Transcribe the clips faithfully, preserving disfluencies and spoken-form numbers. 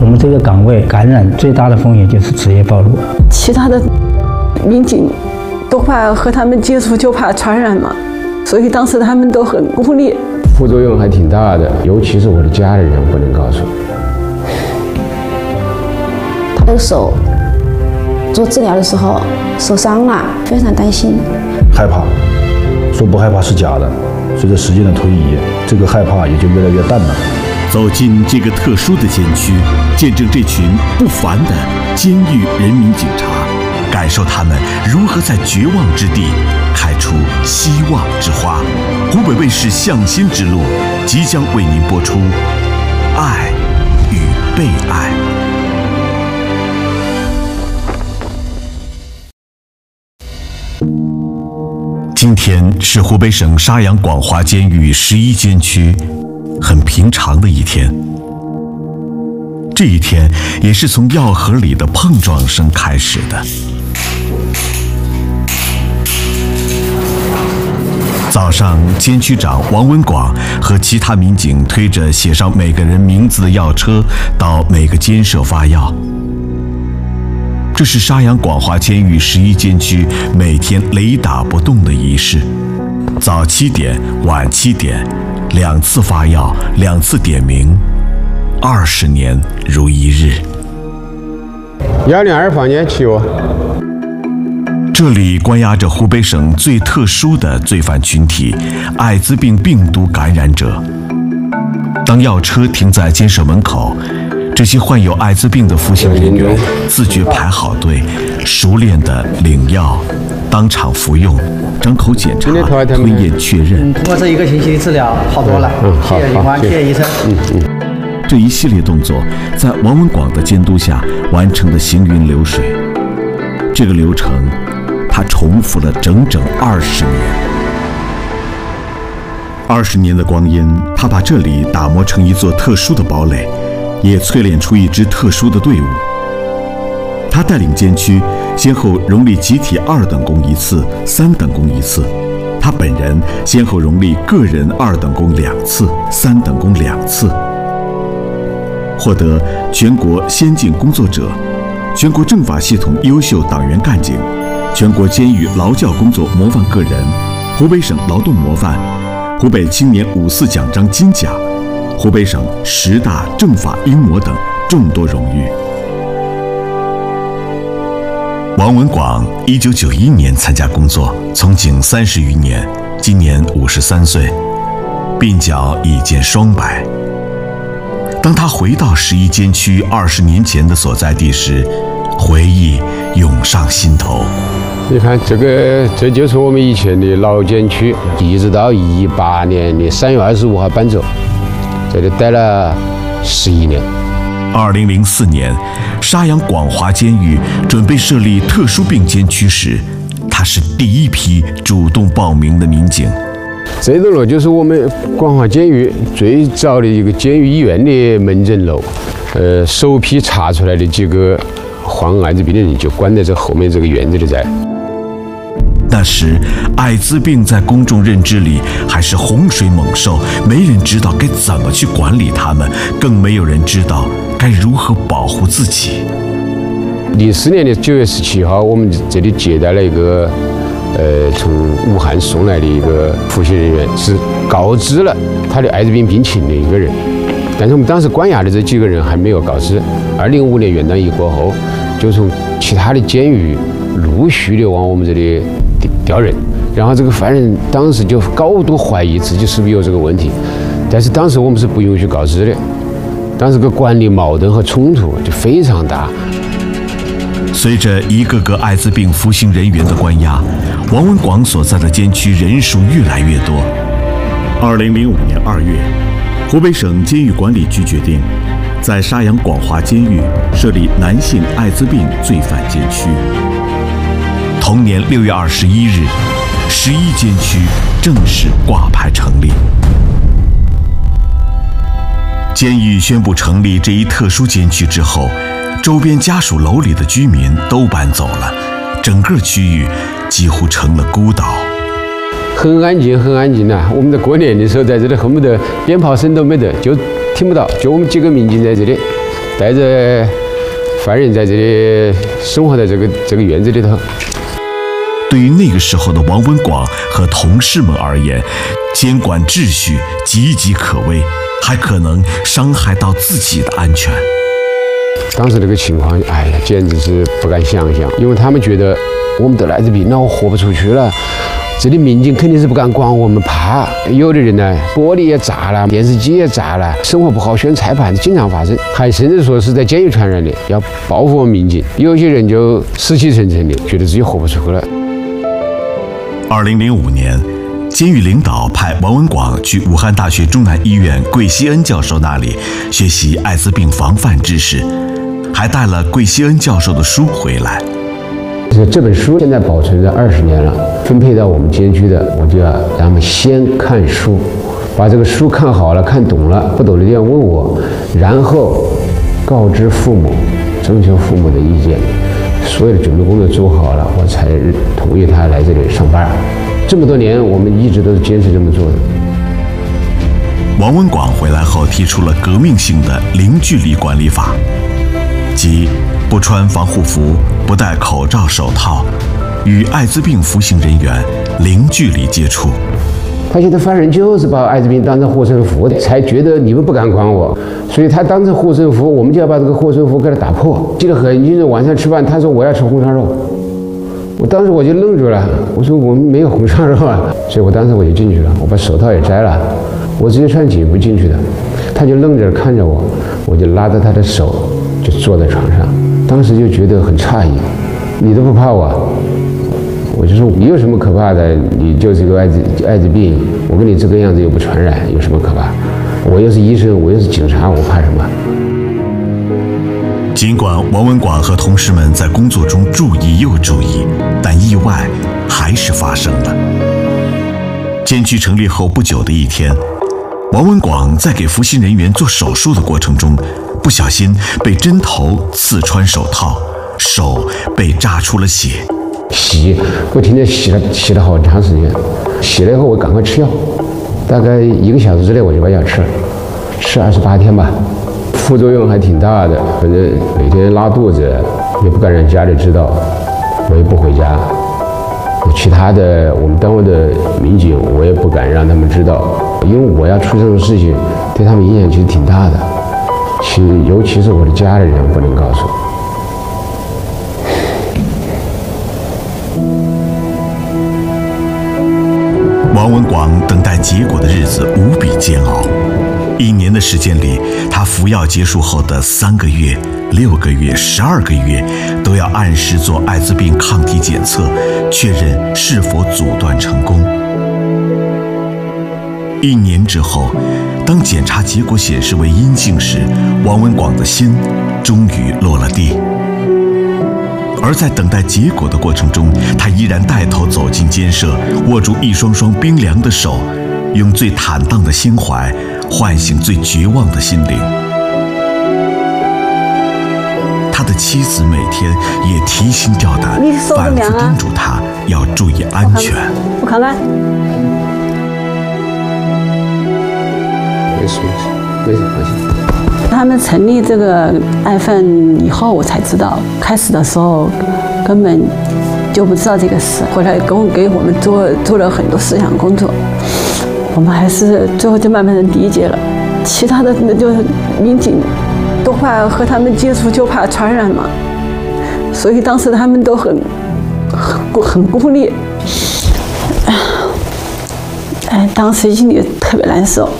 我们这个岗位感染最大的风险就是职业暴露。 其他的民警都怕和他们接触，就怕传染嘛，所以当时他们都很孤立， 副作用还挺大的，尤其是我的家里人不能告诉。 他的手做治疗的时候受伤了，非常担心， 害怕，说不害怕是假的。随着时间的推移，这个害怕也就越来越淡了。 走进这个特殊的监区，见证这群不凡的监狱人民警察，感受他们如何在绝望之地开出希望之花。湖北卫视向心之路即将为您播出《爱与被爱》。今天是湖北省沙洋广华监狱十一监区很平常的一天，这一天也是从药盒里的碰撞声开始的。早上，监区长王文广和其他民警推着写上每个人名字的药车到每个监舍发药。这是沙洋广华监狱十一监区每天雷打不动的仪式，早七点，晚七点，两次发药，两次点名，二十年如一日。 幺零二房间七哦。 这里关押着湖北省最特殊的罪犯群体——艾滋病病毒感染者。当药车停在监舍门口，这些患有艾滋病的服刑人员自觉排好队，熟练地领药，当场服用，张口检查，吞咽确认。 通过这一个星期的治疗，好多了。 嗯， 谢谢警官，谢谢医生。 嗯嗯。 这一系列动作在王文广的监督下完成的行云流水。这个流程，他重复了整整二十年。二十年的光阴，他把这里打磨成一座特殊的堡垒。也淬炼出一支特殊的队伍。他带领监区先后荣立集体二等功一次、三等功一次，他本人先后荣立个人二等功两次、三等功两次，获得全国先进工作者、全国政法系统优秀党员干警、全国监狱劳教工作模范个人、湖北省劳动模范、湖北青年五四奖章金奖、湖北省十大政法英模等众多荣誉。王文广一九九一年参加工作，从警三十余年，今年五十三岁，鬓角已见双白。当他回到十一监区二十年前的所在地时，回忆涌上心头。 你看，这个这就是我们以前的老监区，一直到一八年的三月二十五号搬走。在这待了十一年。 二零零四年，沙洋广华监狱准备设立特殊病监区时，他是第一批主动报名的民警。 这栋楼就是我们广华监狱最早的一个监狱医院的门诊楼，呃，首批查出来的几个患艾滋病的人就关在这后面这个院子里在。 那时，艾滋病在公众认知里还是洪水猛兽，没人知道该怎么去管理它们，更没有人知道该如何保护自己。 零四年的九月十七号，我们这里接待了一个，呃，从武汉送来的一个服刑人员，是告知了他的艾滋病病情的一个人，但是我们当时关押的这几个人还没有告知。二零零五年元旦一过后，就从其他的监狱陆续的往我们这里调人，然后这个犯人当时就高度怀疑自己是不是有这个问题，但是当时我们是不允许告知的，当时个管理矛盾和冲突就非常大。 随着一个个艾滋病服刑人员的关押，王文广所在的监区人数越来越多。二零零五年二月，湖北省监狱管理局决定，在沙洋广华监狱设立男性艾滋病罪犯监区。同年六月二十一日，十一监区正式挂牌成立。监狱宣布成立这一特殊监区之后，周边家属楼里的居民都搬走了，整个区域几乎成了孤岛。 很安静，很安静呐！我们在过年的时候，在这里恨不得鞭炮声都没得，就听不到，就我们几个民警在这里， 带着犯人在这里生活在这个这个院子里头。 对于那个时候的王文广和同事们而言，监管秩序岌岌可危，还可能伤害到自己的安全。 当时这个情况，哎呀，简直是不敢想象，因为他们觉得我们得了艾滋病，那我活不出去了。这里民警肯定是不敢管我们，怕有的人呢，玻璃也炸了，电视机也炸了，生活不好选裁判经常发生，还甚至说是在监狱传染的，要报复我们民警。有些人就死气沉沉的，觉得自己活不出去了。 二零零五年，监狱领导派王文广去武汉大学中南医院桂希恩教授那里学习艾滋病防范知识，还带了桂希恩教授的书回来。 这本书现在保存了二十年了，分配到我们监区的，我就要让他们先看书，把这个书看好了、看懂了，不懂的地方问我，然后告知父母，征求父母的意见。所有的准备工作做好了，我才同意他来这里上班。这么多年，我们一直都是坚持这么做的。 王文广回来后提出了革命性的零距离管理法，即不穿防护服、不戴口罩、手套，与艾滋病服刑人员零距离接触。 他现在犯人就是把艾滋病当成护身符，才觉得你们不敢管我，所以他当成护身符，我们就要把这个护身符给他打破。记得很清楚，晚上吃饭，他说我要吃红烧肉，我当时我就愣住了，我说我们没有红烧肉啊，所以我当时我就进去了，我把手套也摘了，我直接穿警服进去的，他就愣着看着我，我就拉着他的手就坐在床上，当时就觉得很诧异，你都不怕我？我就说你有什么可怕的？你就是个艾滋艾滋病，我跟你这个样子又不传染，有什么可怕？我又是医生，我又是警察，我怕什么？ 尽管王文广和同事们在工作中注意又注意，但意外还是发生了。监区成立后不久的一天，王文广在给服刑人员做手术的过程中，不小心被针头刺穿手套，手被扎出了血。 洗，不停地洗了洗了好长时间，洗了以后我赶快吃药，大概一个小时之内我就把药吃了，吃二十八天吧，副作用还挺大的，反正每天拉肚子，也不敢让家里知道，我也不回家，其他的我们单位的民警我也不敢让他们知道，因为我要出这种事情，对他们影响其实挺大的，其尤其是我的家里人不能告诉。 王文广等待结果的日子无比煎熬，一年的时间里，他服药结束后的三个月、六个月、十二个月，都要按时做艾滋病抗体检测，确认是否阻断成功。一年之后，当检查结果显示为阴性时，王文广的心终于落了地。而在等待结果的过程中，他依然带头走进监舍，握住一双双冰凉的手，用最坦荡的心怀唤醒最绝望的心灵。他的妻子每天也提心吊胆，反复叮嘱他要注意安全。 我看看， 没事没事没事，放心。 他们成立这个爱犯以后，我才知道，开始的时候根本就不知道这个事。后来跟我给我们做做了很多思想工作，我们还是最后就慢慢的理解了。其他的那就是民警都怕和他们接触，就怕传染嘛，所以当时他们都很很很孤立。哎，当时心里特别难受。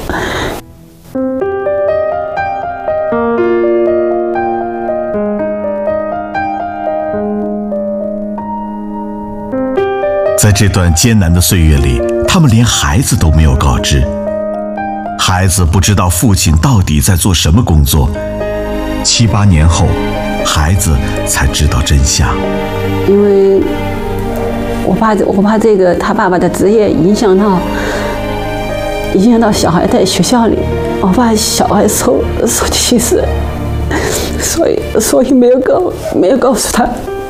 在这段艰难的岁月里，他们连孩子都没有告知，孩子不知道父亲到底在做什么工作。七八年后，孩子才知道真相。 因为我怕，我怕这个他爸爸的职业影响到影响到小孩在学校里，我怕小孩受受歧视，所以所以没有告没有告诉他。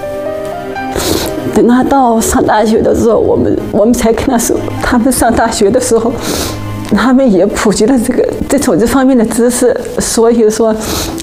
等他到上大学的时候，我们我们才跟他说，他们上大学的时候，他们也普及了这个这种这方面的知识，所以说